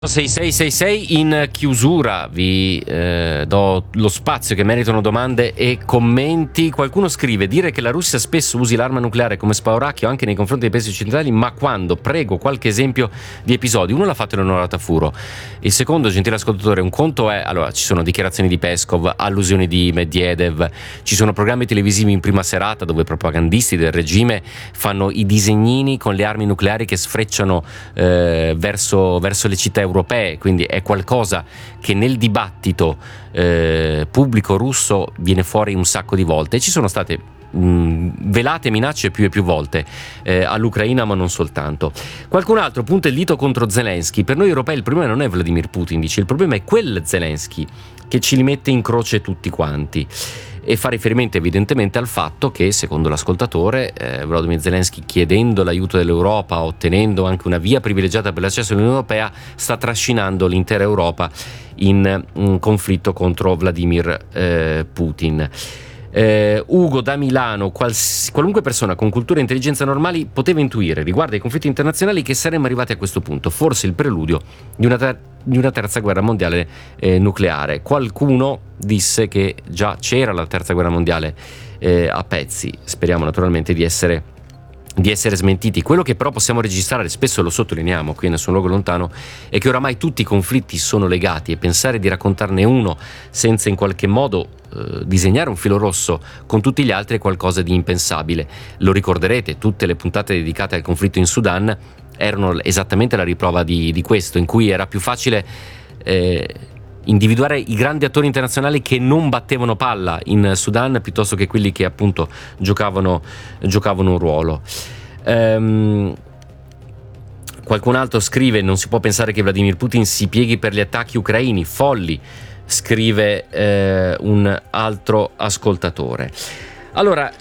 6666 in chiusura vi do lo spazio che meritano domande e commenti. Qualcuno scrive: dire che la Russia spesso usi l'arma nucleare come spauracchio anche nei confronti dei paesi occidentali, ma quando? Prego qualche esempio di episodi. Uno l'ha fatto Eleonora Tafuro. Il secondo, gentile ascoltatore, un conto è, allora, ci sono dichiarazioni di Peskov, allusioni di Medvedev, ci sono programmi televisivi in prima serata dove propagandisti del regime fanno i disegnini con le armi nucleari che sfrecciano verso le città europee, quindi è qualcosa che nel dibattito pubblico russo viene fuori un sacco di volte. Ci sono state velate minacce più e più volte all'Ucraina, ma non soltanto. Qualcun altro punta il dito contro Zelensky. Per noi europei il problema non è Vladimir Putin, dice, il problema è quel Zelensky che ci li mette in croce tutti quanti, e fa riferimento evidentemente al fatto che, secondo l'ascoltatore, Volodymyr Zelensky, chiedendo l'aiuto dell'Europa, ottenendo anche una via privilegiata per l'accesso all'Unione Europea, sta trascinando l'intera Europa in un conflitto contro Vladimir Putin. Ugo da Milano: qualunque persona con cultura e intelligenza normali poteva intuire riguardo ai conflitti internazionali che saremmo arrivati a questo punto, forse il preludio di una terza guerra mondiale nucleare. Qualcuno disse che già c'era la terza guerra mondiale a pezzi. Speriamo naturalmente di essere smentiti. Quello che però possiamo registrare, spesso lo sottolineiamo qui a Nessun Luogo Lontano, è che oramai tutti i conflitti sono legati, e pensare di raccontarne uno senza in qualche modo disegnare un filo rosso con tutti gli altri è qualcosa di impensabile. Lo ricorderete, tutte le puntate dedicate al conflitto in Sudan erano esattamente la riprova di questo, in cui era più facile individuare i grandi attori internazionali che non battevano palla in Sudan piuttosto che quelli che appunto giocavano un ruolo. Qualcun altro scrive: non si può pensare che Vladimir Putin si pieghi per gli attacchi ucraini, folli, scrive un altro ascoltatore. Allora,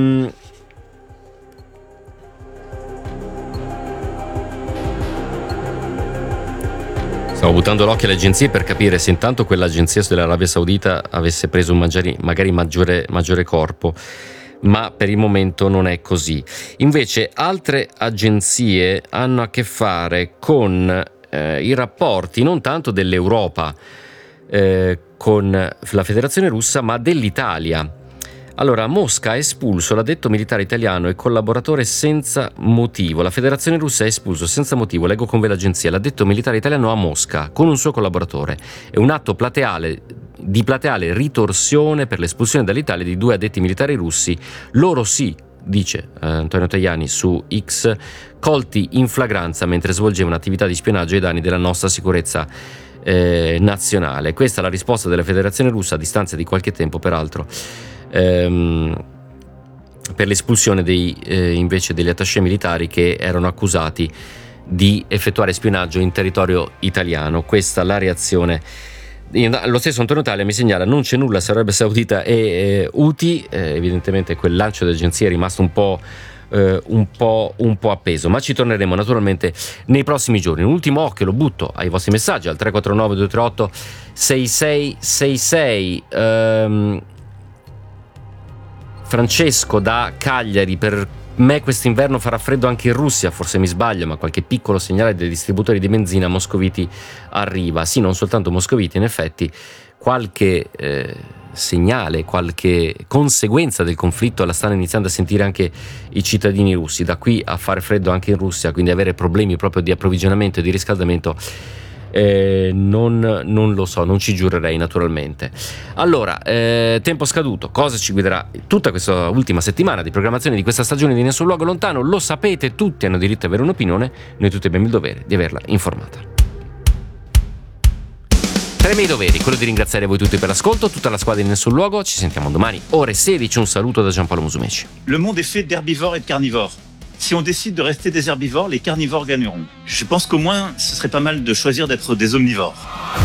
stavo buttando l'occhio alle agenzie per capire se intanto quell'agenzia dell'Arabia Saudita avesse preso magari maggiore corpo, ma per il momento non è così. Invece altre agenzie hanno a che fare con i rapporti non tanto dell'Europa con la Federazione Russa, ma dell'Italia. Allora, Mosca ha espulso l'addetto militare italiano e collaboratore senza motivo. La Federazione Russa ha espulso senza motivo, leggo con ve l'agenzia, l'addetto militare italiano a Mosca con un suo collaboratore. È un atto di plateale ritorsione per l'espulsione dall'Italia di 2 addetti militari russi, loro sì, dice Antonio Tajani su X, colti in flagranza mentre svolgevano attività di spionaggio ai danni della nostra sicurezza nazionale. Questa è la risposta della Federazione Russa, a distanza di qualche tempo peraltro, per l'espulsione invece degli attaché militari che erano accusati di effettuare spionaggio in territorio italiano. Questa la reazione. Lo stesso Antonio Talia mi segnala: non c'è nulla se Arabia Saudita e Houthi. Evidentemente quel lancio d'agenzia è rimasto un po' appeso, ma ci torneremo naturalmente nei prossimi giorni. Un ultimo occhio lo butto ai vostri messaggi al 349 238 6666. Francesco da Cagliari: per me quest'inverno farà freddo anche in Russia, forse mi sbaglio, ma qualche piccolo segnale dei distributori di benzina moscoviti arriva. Sì, non soltanto moscoviti, in effetti qualche segnale, qualche conseguenza del conflitto la stanno iniziando a sentire anche i cittadini russi. Da qui a fare freddo anche in Russia, quindi avere problemi proprio di approvvigionamento e di riscaldamento, non lo so, non ci giurerei naturalmente. Allora, tempo scaduto, cosa ci guiderà tutta questa ultima settimana di programmazione di questa stagione di Nessun Luogo Lontano? Lo sapete, tutti hanno diritto ad avere un'opinione, noi tutti abbiamo il dovere di averla informata. Tra i miei doveri, quello di ringraziare voi tutti per l'ascolto, tutta la squadra di Nessun Luogo. Ci sentiamo domani, ore 16. Un saluto da Giampaolo Musumeci. Le monde est fait d'herbivores et de carnivores. Si on décide de rester des herbivores, les carnivores gagneront. Je pense qu'au moins, ce serait pas mal de choisir d'être des omnivores.